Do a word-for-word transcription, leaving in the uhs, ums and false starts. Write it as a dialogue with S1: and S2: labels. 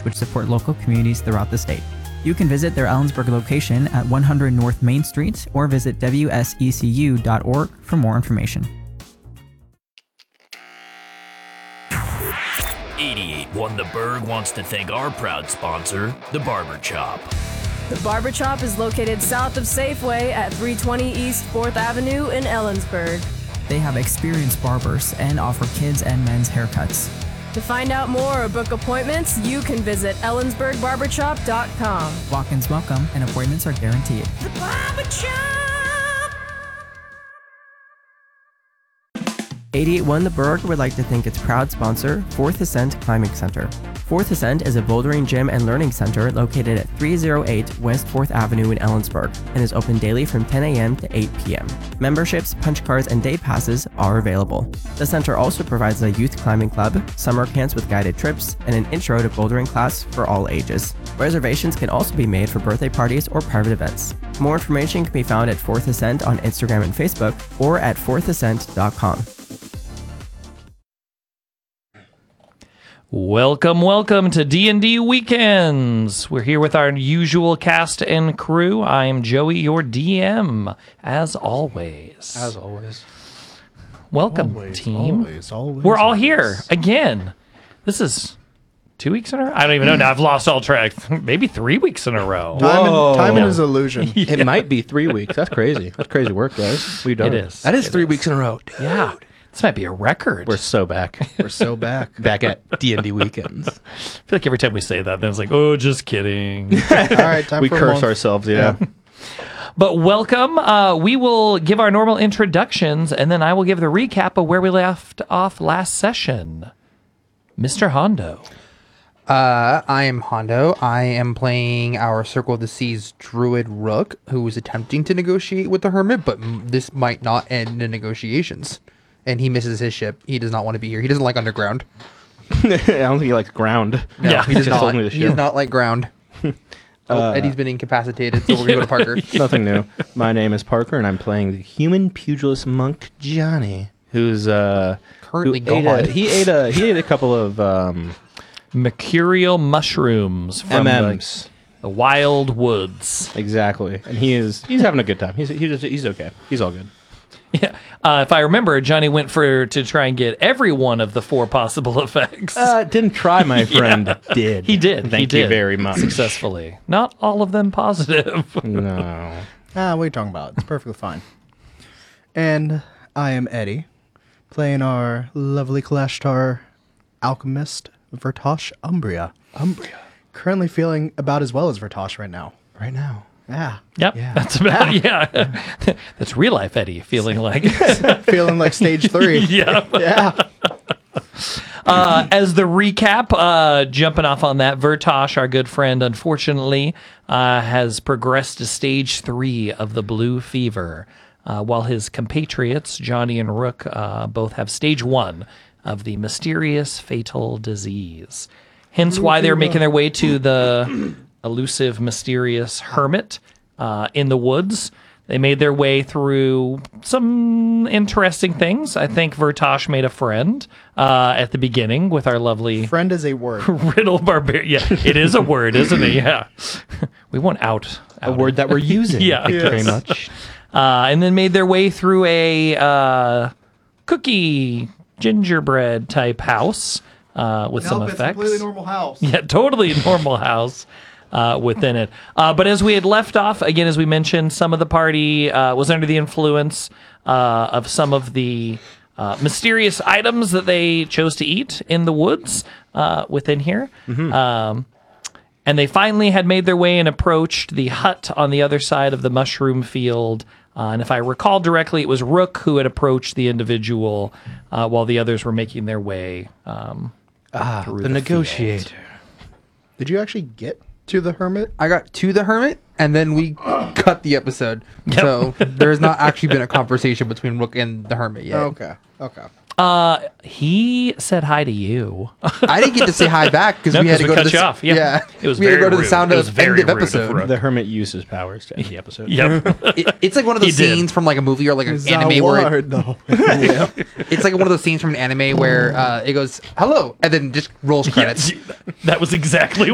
S1: which support local communities throughout the state. You can visit their Ellensburg location at one hundred North Main Street or visit W S E C U dot org for more information.
S2: eighty-eight One The Berg wants to thank our proud sponsor, The Barber Chop.
S3: The Barber Chop is located south of Safeway at three twenty East fourth Avenue in Ellensburg.
S1: They have experienced barbers and offer kids and men's haircuts.
S3: To find out more or book appointments, you can visit ellensburg barber chop dot com.
S1: Walk-ins welcome and appointments are guaranteed.
S3: The Barber Chop!
S4: eighty-eight One The Berg would like to thank its proud sponsor, Fourth Ascent Climbing Center. Fourth Ascent is a bouldering gym and learning center located at three oh eight West fourth Avenue in Ellensburg and is open daily from ten a.m. to eight p.m. Memberships, punch cards, and day passes are available. The center also provides a youth climbing club, summer camps with guided trips, and an intro to bouldering class for all ages. Reservations can also be made for birthday parties or private events. More information can be found at Fourth Ascent on Instagram and Facebook or at fourth ascent dot com.
S5: Welcome, welcome to D and D Weekends. We're here with our usual cast and crew. I am Joey, your D M, as always.
S6: As always.
S5: Welcome,
S6: always,
S5: team.
S6: Always, always.
S5: We're all
S6: always.
S5: here again. This is two weeks in a row? I don't even know now. I've lost all track. Maybe three weeks in a row.
S6: Time,
S7: Whoa.
S6: and, time
S5: Yeah.
S6: is illusion.
S5: Yeah.
S7: It might be three weeks. That's crazy. That's crazy work, guys. We've done
S5: It
S7: it.
S5: is.
S7: That is
S5: It
S7: three
S5: is.
S7: weeks in a row. Dude.
S5: Yeah. This might be a record.
S7: We're so back.
S6: We're so back.
S7: back at D and D Weekends.
S5: I feel like every time we say that, then it's like, oh, just kidding.
S6: All right, time
S7: we
S6: for a
S7: curse
S6: month.
S7: ourselves, yeah.
S5: But welcome. Uh, we will give our normal introductions, and then I will give the recap of where we left off last session. Mister Hondo.
S8: Uh, I am Hondo. I am playing our Circle of the Seas druid Rook, who is attempting to negotiate with the Hermit, but m- this might not end in negotiations. And he misses his ship. He does not want to be here. He doesn't like underground.
S7: I don't think he likes ground.
S8: No,
S5: Yeah.
S8: he does
S7: Just
S8: not.
S7: told me the
S8: He does
S7: ship.
S8: not like ground. Oh, Eddie's been incapacitated, so we're going to go to Parker.
S7: Nothing new. My name is Parker, and I'm playing the human pugilist monk Johnny, who's uh
S8: Currently
S7: who ate
S8: gone.
S7: a, he ate a he ate a couple of um
S5: Mercurial mushrooms from
S7: M
S5: the,
S7: Ms.
S5: the wild woods.
S7: Exactly, and he is he's having a good time. He's he's he's okay. He's all good.
S5: Yeah. Uh, if I remember, Johnny went for to try and get every one of the four possible effects.
S7: Uh, didn't try, my friend. Did
S5: he did.
S7: Thank
S5: he
S7: you
S5: did
S7: very much.
S5: Successfully. Not all of them positive.
S7: No.
S6: Ah, what are you talking about? It's perfectly fine. And I am Eddie, playing our lovely Kalashtar alchemist, Vertosh Umbria.
S7: Umbria.
S6: Currently feeling about as well as Vertosh right now.
S7: Right now.
S6: Yeah.
S5: Yep.
S7: Yeah.
S5: That's about yeah. That's real life Eddie feeling like.
S6: Feeling like stage three.
S5: yeah.
S6: Yeah.
S5: Uh, as the recap, uh, jumping off on that, Vertosh, our good friend, unfortunately, uh, has progressed to stage three of the blue fever, uh, while his compatriots, Johnny and Rook, uh, both have stage one of the mysterious fatal disease. Hence why they're making their way to the elusive, mysterious hermit uh, in the woods. They made their way through some interesting things. I think Vertosh made a friend uh, at the beginning with our lovely
S6: Friend is a word.
S5: riddle barbarian. Yeah, it is a word, isn't it? Yeah. We won't out.
S7: A word that we're using.
S5: Yeah.
S7: Thank you very
S6: Yes.
S7: much.
S5: Uh, and then made their way through a uh, cookie gingerbread type house uh, with some effects.
S6: normal house.
S5: Yeah, totally normal house uh, within it. Uh, but as we had left off, again, as we mentioned, some of the party uh, was under the influence uh, of some of the uh, mysterious items that they chose to eat in the woods uh, within here. Um, and they finally had made their way and approached the hut on the other side of the mushroom field. Uh, and if I recall directly, it was Rook who had approached the individual uh, while the others were making their way um,
S7: Ah,
S5: through
S7: the
S5: the
S7: negotiator.
S5: field.
S6: Did you actually get to the hermit?
S8: I got to the Hermit, and then we cut the episode.
S5: Yep.
S8: So there's not actually been a conversation between Rook and the Hermit yet.
S6: Okay. Okay.
S5: Uh, he said hi to you.
S8: I didn't get to say hi back because
S5: No,
S8: we had
S5: 'cause
S8: to
S5: we
S8: go to
S5: cut
S8: the
S5: you off, yeah. It was
S8: we had to
S5: very
S8: go to the
S5: rude.
S8: sound
S5: It was
S8: of
S5: very
S8: end of
S5: rude of
S8: episode.
S5: Rook.
S7: The hermit used his powers to end the episode.
S5: Yep.
S8: It, it's like one of those
S5: He did.
S8: scenes from like a movie or like an
S6: It's
S8: anime
S6: a
S8: where it,
S6: word, though.
S8: it's like one of those scenes from an anime where uh, it goes hello and then just rolls credits.
S5: That was exactly